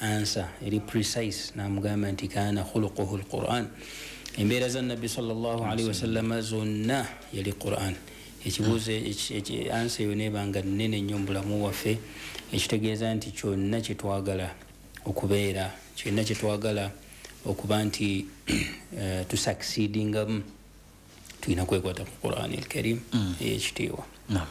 answer eri precise namugamba nti kana khuluquhu alquran embeera za nabbi sallallahu alaihi wasallam zonna yali quran ekibuuzo answer yo nebanga nnene nnyo mu bulamu waffe ekitegeeza nti kyonna kyetwagala okubeera kyonna kyetwagala okuba nti tusucceedingamu tulina kwekwata ku Qur'an al-Karim ekitiibwa.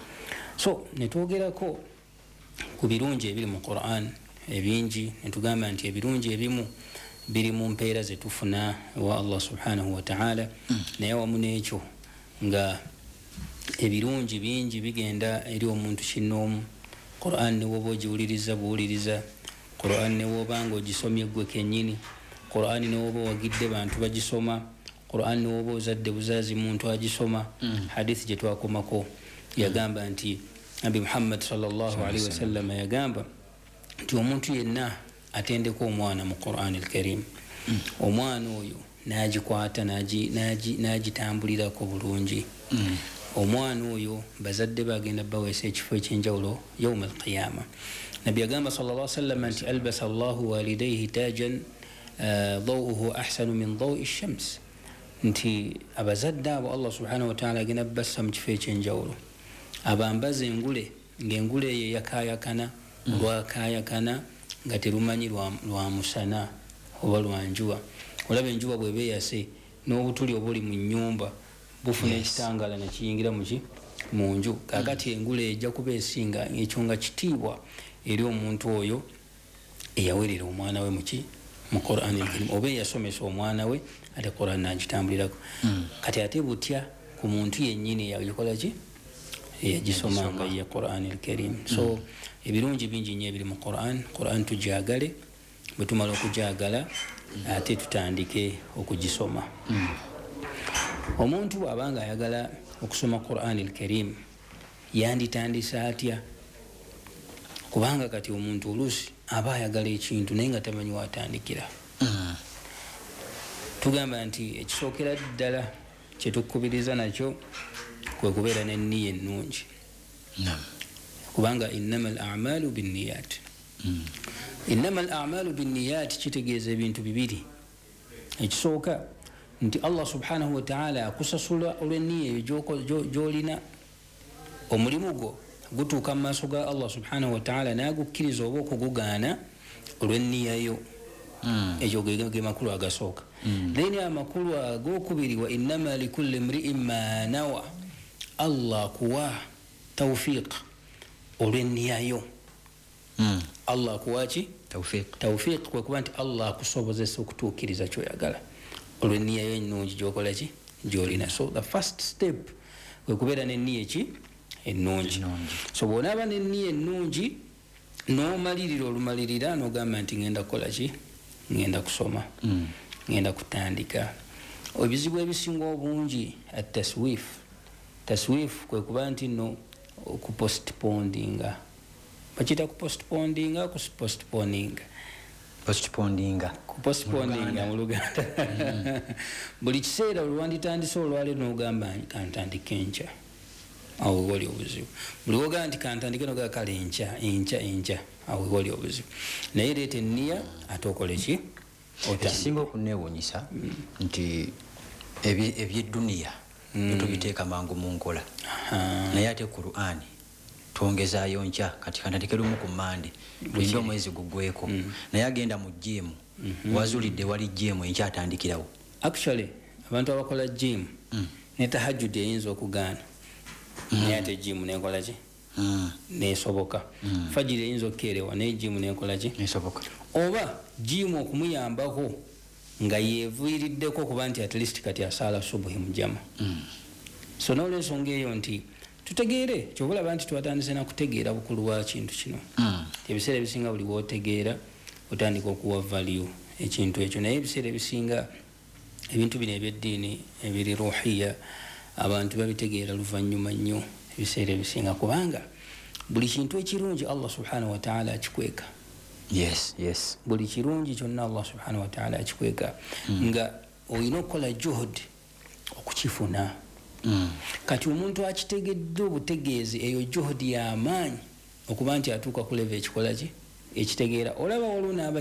So netwogerako ku birungi ebiri mu Qur'an ebingi netugamba nti ebirungi ebimu biri mu mpeera zetufuna wa Allah subhanahu wa ta'ala naye wamu n'ekyo nga ebirungi bingi bigenda eri omuntu kinnoomu. Qur'an ne woba ogiwuliriza buwuliriza, Qur'an ne woba nga ogisomye gwe kennyini, Qur'an ne woba wagidde bantu bagisoma, Qur'an ne woba ozadde buzaazi muntu agisoma. Hadithi gye twakomako yagamba nti Nabi Muhammad sallallahu alaihi wasallam yagamba nti omuntu yenna atendeko omwana mu Qur'an al-Karim omwana oyo n'agikwata n'agitambulirako bulungi omwana oyo bazadde bagenda baweesa ekifo ekyenjawulo yawm al-qiyama. Nabi yagamba sallallahu alaihi wasallam nti albasa Allahu walidayhi tajan dawuhu ahsanu min dawi ash-shams, nti abazadde abo Allah subhanahu wa ta'ala agenda bassa mu kifo ekyenjawulo abambaza engule ng'engule eyo yakayakana lwakayakana nga terumanyi lwa musana oba lwanjuba. Olaba enjuba bwebeyase n'obutuli obuli mu nnyumba bufuna ekitangala nekiyingira mu nju. Kakati engule ejja kuba esinga ekyo nga kitiibwa eri omuntu oyo eyawerera omwana we mu Qur'an al-Karim oba eyasomesa omwana we ate Qur'an n'agitambulirako. Kati ate butya ku muntu yennyini yagikola ki yagisomanga ye Qur'an al-Karim. So ebirungi bingi nnyo ebiri mu Qur'an tujagale, bwe tumala okujagala ate tutandike okugisoma. Omuntu bw'abanga ayagala okusoma Qur'an al-Karim yanditandisa atya? Kubanga kati omuntu oluusi aba ayagala ekintu naye nga tamanyi watandikira. Tugamba nti ekisookera ddala kyetukubiriza nakyo kwe kubeera n'enniya ennungi. Kubanga innamal a'malu binniyat. Innamal a'malu binniyat kitegeeza ebintu bibiri. Ekisooka nti Allah subhanahu wa ta'ala akusasula olw'enniya eyo gy'olina. Omulimu gwo gutuuka mu maaso ga Allah subhanahu wa ta'ala n'agukkiriza oba okugugaana olw'enniya yo. Ekyo ge makulu agasooka. Then amakulu ag'okubiri wa innama likulli imri'in ma nawa, Allah kuwa tawfiq olw'enniya yo. Allah kuwa ki? Tawfiq kwe kuba nti Allah akusobozesa okutuukiriza kyoyagala olw'enniya yo ennungi gy'okola ki gy'olina. So the first step kwe kubeera n'enniya ki ennungi. So bw'onaaba n'enniya ennungi n'omalirira olumalirira n'ogamba nti ngenda kukola ki ngenda kusoma ngenda kutandika. Ebizibu ebisinga obungi taswif kwe kuba nti no okupostpondinga. Bakita kupostpondinga kupostpondinga mu Luganda. Buli kiseera olwanditandise olwaleero n'ogamba kantandike enkya awo wali obuzibu. Buli wogamba nti kantandike n'ogamba kale enkya awo wali obuzibu. Naye leeta enniya ate okole ki? Ekisinga okunneewuunyisa nti ebyeduniya tubiteeka mangu mu nkola, naye ate Qur'an twongezaayo nkya. Kati kantandike lumu ku Mande lulinda omwezi gugweko, naye agenda mu gym wazulidde wali gym enkya atandikirawo. Actually abantu abakola gym ne tahajjud eyinza okugaana naye ate gym nekola ki nesoboka. Fajiri eyinza okukeerewa naye gym nekola ki nesoboka. Oba gym okumuyambako nga yeeviiriddeko kuba nti at least kati asaala subuhi mu jama. So n'olwensonga eyo nti tutegeere kyobulaba nti twatandise nakutegeera bukulu bwa kintu kino. Ebiseera ebisinga buli bw'otegeera otandika okuwa value ekintu ekyo, naye ebiseera ebisinga ebintu bino ebyeddiini ebiri ruhiya abantu babitegeera luvannyuma nnyo ebiseera ebisinga, kubanga buli kintu ekirungi Allah subhanahu wa ta'ala akikweka. Yes. Buli kirungi kyonna Allah subhanahu wa ta'ala akikweka nga olina okukola juhud okukifuna. Kati omuntu akitegedde obutegeezi eyo juhudi y'amaanyi okuba nti atuuka ku level ekikola ki ekitegeera. Olaba waliwo